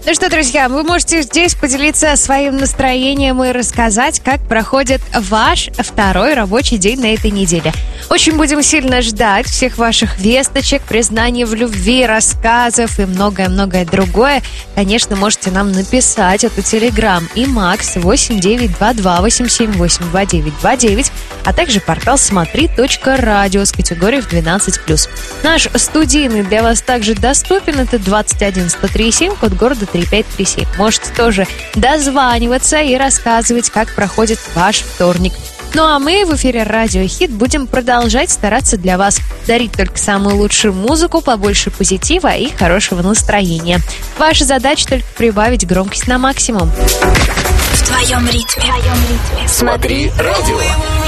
Ну что, друзья, вы можете здесь поделиться своим настроением и рассказать, как проходит ваш второй рабочий день на этой неделе. Очень будем сильно ждать всех ваших весточек, признаний в любви, рассказов и многое-многое другое. Конечно, можете нам написать. Это Telegram и Макс 8922-878-2929, а также портал смотри.радио с категорией в 12+. Наш студийный для вас также доступен. Это 21137, код города 3537. Можете тоже дозваниваться и рассказывать, как проходит ваш вторник. Ну а мы в эфире Радио Хит будем продолжать стараться для вас дарить только самую лучшую музыку, побольше позитива и хорошего настроения. Ваша задача только прибавить громкость на максимум. В твоем ритме. Смотри радио.